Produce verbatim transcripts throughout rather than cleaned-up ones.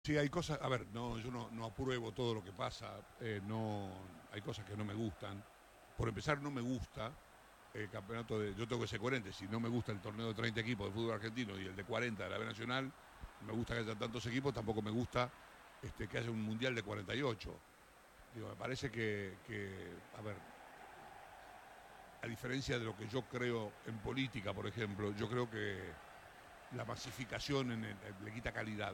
Sí, hay cosas, a ver, no, yo no, no apruebo todo lo que pasa, eh, no, hay cosas que no me gustan. Por empezar, no me gusta el campeonato de, yo tengo que ser coherente, si no me gusta el torneo de treinta equipos de fútbol argentino y el de cuarenta de la B Nacional, me gusta que haya tantos equipos, tampoco me gusta este, que haya un mundial de cuarenta y ocho. Digo, me parece que, que, a ver, a diferencia de lo que yo creo en política, por ejemplo, yo creo que la masificación en el, le quita calidad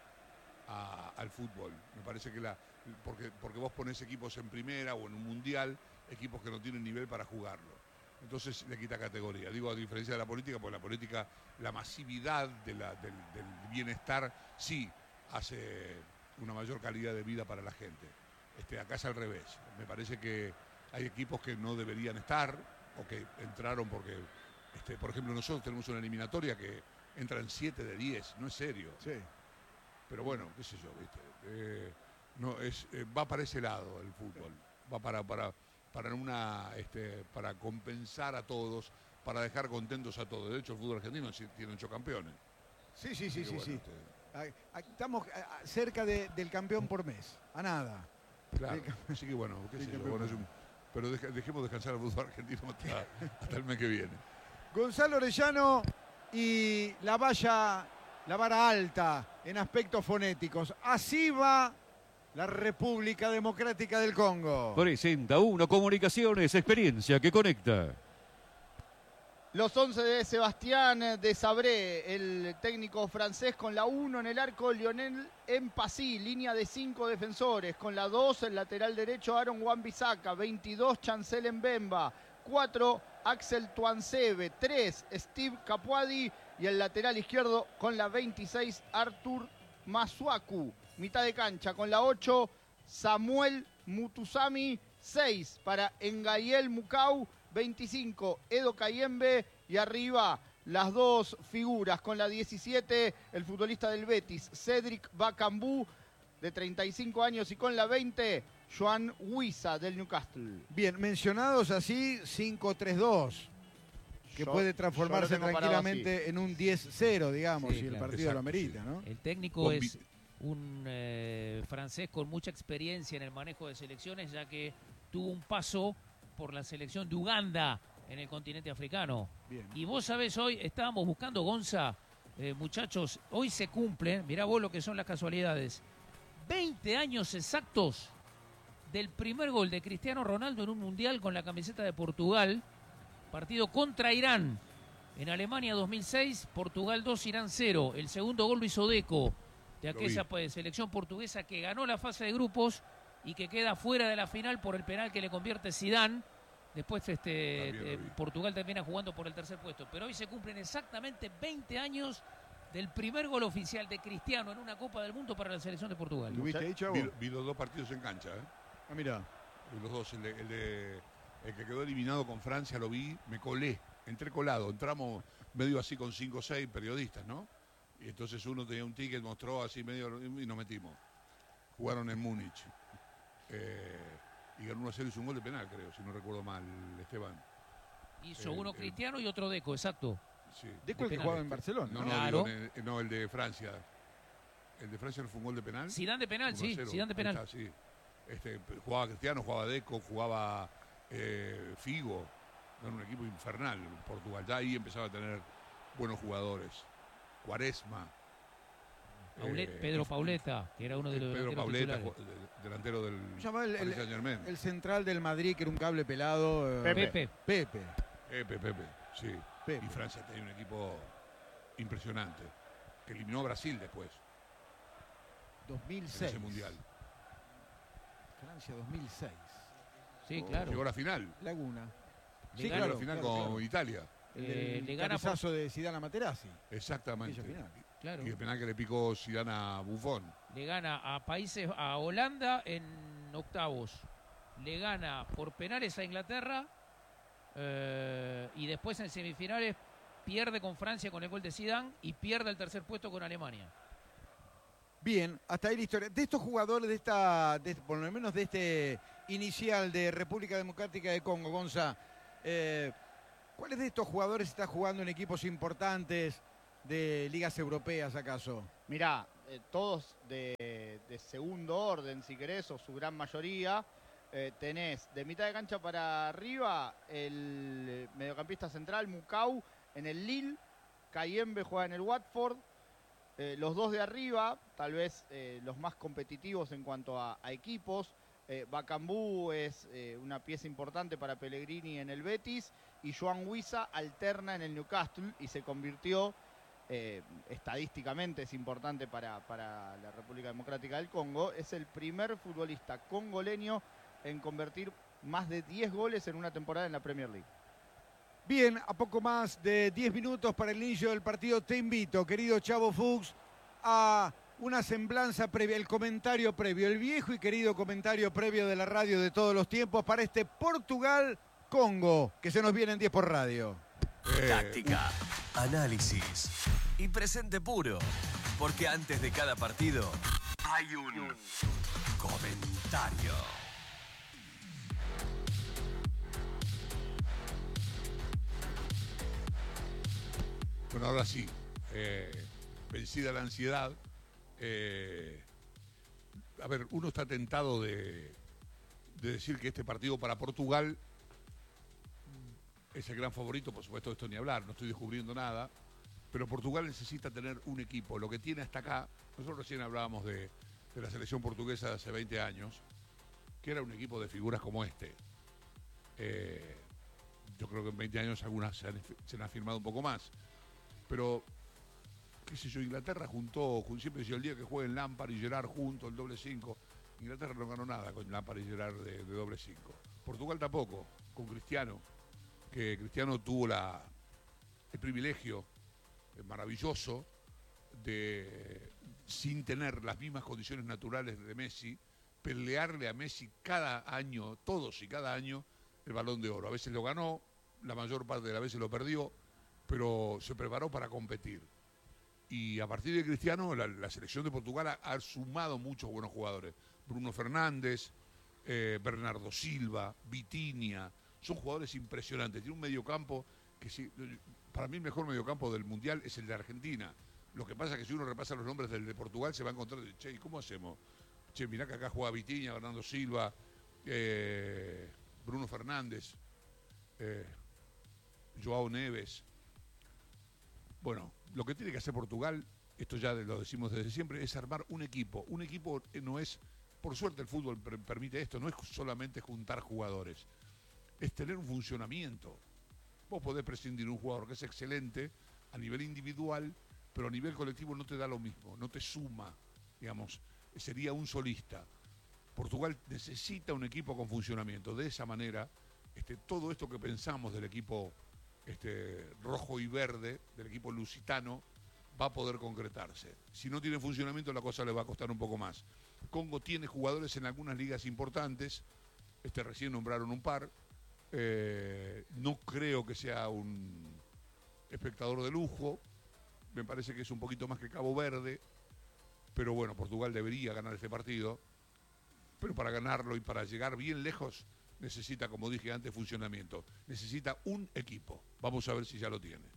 A, al fútbol. Me parece que la. Porque, porque vos ponés equipos en primera o en un mundial, equipos que no tienen nivel para jugarlo. Entonces le quita categoría. Digo, a diferencia de la política, porque la política, la masividad de la, del, del bienestar, sí hace una mayor calidad de vida para la gente. Este, acá es al revés. Me parece que hay equipos que no deberían estar o que entraron porque, este, por ejemplo, nosotros tenemos una eliminatoria que entran siete de diez, no es serio. Sí. Pero bueno, qué sé yo, ¿viste? Eh, no, es, eh, va para ese lado el fútbol. Va para, para, para una este, para compensar a todos, para dejar contentos a todos. De hecho, el fútbol argentino tiene ocho campeones. Sí, sí, sí, sí, bueno, sí. este... Ah, ah, estamos ah, cerca de, del campeón por mes. A nada. Claro. Así que bueno, qué sé yo. Bueno, es un... Pero deje, dejemos descansar al fútbol argentino hasta, hasta el mes que viene. Gonzalo Orellano y la valla, la vara alta en aspectos fonéticos. Así va la República Democrática del Congo. Presenta Uno Comunicaciones, experiencia que conecta. Los once de Sebastián Desabré, el técnico francés, con la uno en el arco, Lionel Mpassi, línea de cinco defensores, con la dos el lateral derecho Aaron Wan-Bissaka, veintidós Chancel Mbemba, cuatro Axel Tuansebe, tres Steve Capuadi y el lateral izquierdo con la veintiséis Artur Masuaku, mitad de cancha con la ocho Samuel Mutusami, seis para Engayel Mukau, veinticinco Edo Kayembe y arriba las dos figuras con la diecisiete el futbolista del Betis Cedric Bakambu de treinta y cinco años y con la veinte Joan Huiza del Newcastle. Bien, mencionados así cinco tres dos, que Yo- puede transformarse yo lo tengo parado tranquilamente en un diez cero, digamos, Sí, si el claro. partido Exacto, lo amerita, sí. ¿no? El técnico Con es vi- un eh, francés con mucha experiencia en el manejo de selecciones, ya que tuvo un paso por la selección de Uganda en el continente africano. Bien. Y vos sabés, hoy estábamos buscando, Gonza, eh, muchachos, hoy se cumplen, mirá vos lo que son las casualidades, veinte años exactos del primer gol de Cristiano Ronaldo en un mundial con la camiseta de Portugal, partido contra Irán. En Alemania dos mil seis, Portugal dos, Irán cero. El segundo gol lo hizo Deco, de Lo aquella vi. pues, selección portuguesa que ganó la fase de grupos y que queda fuera de la final por el penal que le convierte Zidane. Después este, También lo eh, vi. Portugal termina jugando por el tercer puesto. Pero hoy se cumplen exactamente veinte años del primer gol oficial de Cristiano en una Copa del Mundo para la selección de Portugal. ¿Lo viste ahí, Chavo? Vi, vi los dos partidos en cancha, ¿eh? Ah, mira. Los dos, el, de, el, de, el que quedó eliminado con Francia lo vi, me colé, entré colado, entramos medio así con cinco o seis periodistas, ¿no? Y entonces uno tenía un ticket, mostró así medio y nos metimos. Jugaron en Múnich. Eh, y ganó uno a cero, hizo un gol de penal, creo, si no recuerdo mal, Esteban. Hizo El- uno el- Cristiano y otro Deco, exacto. Sí. Deco el que penal. jugaba en Barcelona. No, ¿no? no, Claro. digo, en el, no, el de Francia. ¿El de Francia no fue un gol de penal? Zidane de penal, uno a sí, cero. Zidane de Ahí penal. está, sí. Este, jugaba Cristiano, jugaba Deco, jugaba eh, Figo. Era un equipo infernal. Portugal ya ahí empezaba a tener buenos jugadores. Cuaresma. Paulet- eh, Pedro y- Pauleta, que era uno de los Pedro delanteros Pauleta, titulares. ju- de- delantero del ¿Cómo se llama el, Paris el- Saint-Germain. el central del Madrid, que era un cable pelado? eh, Pepe. Pepe. Pepe. Pepe, Pepe, sí. Pepe. Y Francia tenía un equipo impresionante. Que eliminó a Brasil después, dos mil en seis. ese mundial. Francia dos mil seis. Sí, Llegó a claro. la final. Laguna. Le Sí, gana- Llegó a claro, la final claro, con claro. Italia. El Eh, del le gana por- cabezazo de Zidane a Materazzi. Exactamente. Aquella final. Claro. Y el penal que le picó Zidane a Buffon. Le gana a países, a Holanda en octavos. Le gana por penales a Inglaterra. eh, y después en semifinales pierde con Francia con el gol de Zidane y pierde el tercer puesto con Alemania. Bien, hasta ahí la historia. De estos jugadores, de esta, de- por lo menos de este inicial de República Democrática de Congo, Gonza, eh, ¿cuáles de estos jugadores está jugando en equipos importantes de ligas europeas acaso? Mirá, eh, todos de, de segundo orden, si querés, o su gran mayoría. Eh, tenés de mitad de cancha para arriba el mediocampista central, Mukau, en el Lille. Kayembe juega en el Watford. Eh, los dos de arriba, tal vez eh, los más competitivos en cuanto a, a equipos. Eh, Bakambu es eh, una pieza importante para Pellegrini en el Betis. Y Joan Wissa alterna en el Newcastle y se convirtió, eh, estadísticamente es importante para, para la República Democrática del Congo, es el primer futbolista congoleño en convertir más de diez goles en una temporada en la Premier League. Bien, a poco más de diez minutos para el inicio del partido, te invito, querido Chavo Fuchs, a una semblanza previa, el comentario previo, el viejo y querido comentario previo de la radio de todos los tiempos para este Portugal-Congo, que se nos viene en diez por radio. Eh, Táctica, análisis y presente puro. Porque antes de cada partido hay un comentario. Bueno, ahora sí, eh, vencida la ansiedad, eh, a ver, uno está tentado de, de decir que este partido para Portugal es el gran favorito, por supuesto, de esto ni hablar, no estoy descubriendo nada, pero Portugal necesita tener un equipo, lo que tiene hasta acá, nosotros recién hablábamos de, de la selección portuguesa de hace veinte años, que era un equipo de figuras como este. Eh, yo creo que en veinte años algunas se han, se han afirmado un poco más. Pero, qué sé yo, Inglaterra juntó, siempre decía el día que jueguen Lampard y Gerrard juntos, el doble cinco. Inglaterra no ganó nada con Lampard y Gerrard de, de doble cinco. Portugal tampoco, con Cristiano, que Cristiano tuvo la, el privilegio eh, maravilloso de, sin tener las mismas condiciones naturales de Messi, pelearle a Messi cada año, todos y cada año, el Balón de Oro. A veces lo ganó, la mayor parte de las veces lo perdió, pero se preparó para competir. Y a partir de Cristiano, la, la selección de Portugal ha, ha sumado muchos buenos jugadores. Bruno Fernández, eh, Bernardo Silva, Vitinha, son jugadores impresionantes. Tiene un mediocampo que, si, para mí el mejor mediocampo del Mundial es el de Argentina. Lo que pasa es que si uno repasa los nombres del de Portugal, se va a encontrar, che, ¿y cómo hacemos? Che, mirá que acá juega Vitinha, Bernardo Silva, eh, Bruno Fernández, eh, Joao Neves. Bueno, lo que tiene que hacer Portugal, esto ya lo decimos desde siempre, es armar un equipo. Un equipo no es, por suerte el fútbol per- permite esto, no es solamente juntar jugadores, es tener un funcionamiento. Vos podés prescindir de un jugador que es excelente a nivel individual, pero a nivel colectivo no te da lo mismo, no te suma, digamos, sería un solista. Portugal necesita un equipo con funcionamiento. De esa manera, este, todo esto que pensamos del equipo Este, rojo y verde, del equipo lusitano, va a poder concretarse. Si no tiene funcionamiento, la cosa le va a costar un poco más. Congo tiene jugadores en algunas ligas importantes, este, recién nombraron un par, eh, no creo que sea un espectador de lujo, me parece que es un poquito más que Cabo Verde, pero bueno, Portugal debería ganar este partido, pero para ganarlo y para llegar bien lejos, necesita, como dije antes, funcionamiento. Necesita un equipo. Vamos a ver si ya lo tiene.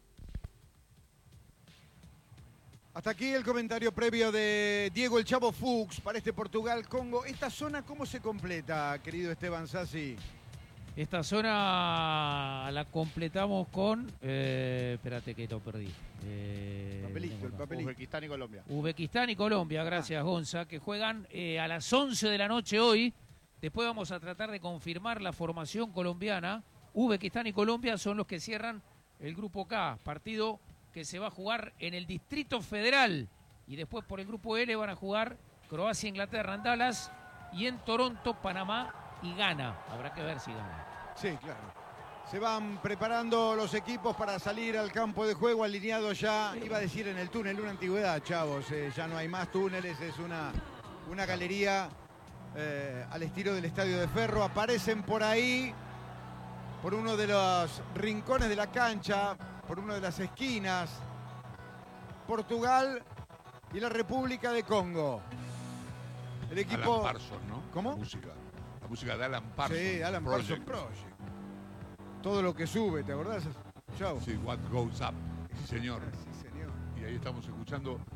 Hasta aquí el comentario previo de Diego el Chavo Fuchs para este Portugal-Congo. ¿Esta zona cómo se completa, querido Esteban Sassi? Esta zona la completamos con... Eh, espérate que lo perdí. Eh, Papelito, el papelito. Uzbekistán y Colombia. Uzbekistán y Colombia, gracias Gonza, que juegan eh, a las once de la noche hoy. Después vamos a tratar de confirmar la formación colombiana. Uzbekistán y Colombia son los que cierran el Grupo K, partido que se va a jugar en el Distrito Federal. Y después por el Grupo L van a jugar Croacia, Inglaterra en Dallas y en Toronto, Panamá y Ghana. Habrá que ver si gana. Sí, claro. Se van preparando los equipos para salir al campo de juego, alineados ya, iba a decir en el túnel, una antigüedad, chavos. Eh, ya no hay más túneles, es una, una galería... Eh, al estilo del Estadio de Ferro. Aparecen por ahí, por uno de los rincones de la cancha, por una de las esquinas, Portugal y la República de Congo. El equipo... Alan Parsons, ¿no? ¿Cómo? La música, la música de Alan Parsons. Sí, Alan Parsons Project. Todo lo que sube, ¿te acordás? Chau. Sí, What Goes Up. Sí, señor. Sí, señor. Y ahí estamos escuchando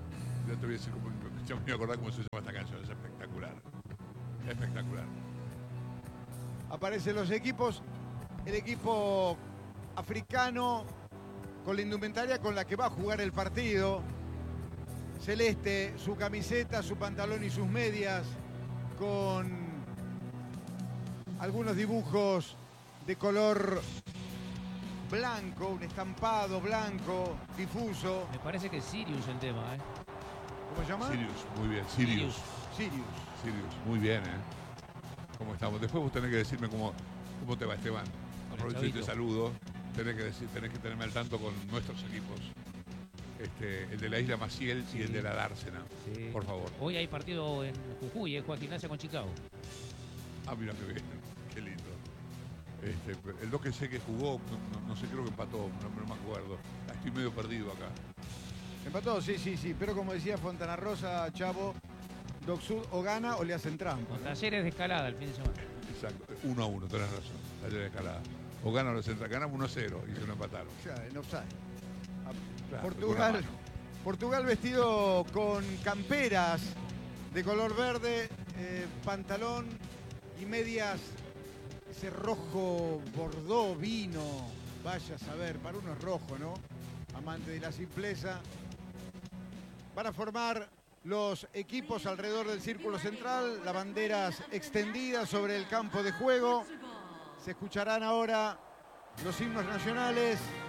ya te voy a decir cómo, ya me voy a acordar cómo se llama esta canción, es espectacular. Espectacular. Aparecen los equipos. El equipo africano con la indumentaria con la que va a jugar el partido. Celeste, su camiseta, su pantalón y sus medias, con algunos dibujos de color blanco, un estampado blanco, difuso. Me parece que es Sirius el tema, ¿eh? ¿Cómo se llama? Sirius, muy bien, Sirius. Sirius. Sirius, muy bien, ¿eh? ¿Cómo estamos? Después vos tenés que decirme cómo, cómo te va, Esteban. Aprovecho y te saludo. Tenés que, decir, tenés que tenerme al tanto con nuestros equipos. Este, el de la Isla Maciel sí. y el de la Dársena, sí. Por favor. Hoy hay partido en Jujuy, ¿eh? Juega Gimnasia con Chicago. Ah, mira qué bien, qué lindo. Este, el dos que sé que jugó, no, no sé, creo que empató, no, no me acuerdo. Estoy medio perdido acá. Empató, sí, sí, sí, pero como decía Fontana Rosa, Chavo, Doc Sud o gana o le hacen trampa. Con Talleres de Escalada el fin de semana. Exacto, uno a uno, tenés razón, Talleres de Escalada. O gana o le hacen trampa, ganamos uno a cero y se lo empataron. O sea, en offside. Claro, Portugal, Portugal vestido con camperas de color verde, eh, pantalón y medias, ese rojo bordó vino, vaya a saber, para uno es rojo, ¿no? Amante de la simpleza. Van a formar los equipos alrededor del círculo central, las banderas extendidas sobre el campo de juego. Se escucharán ahora los himnos nacionales.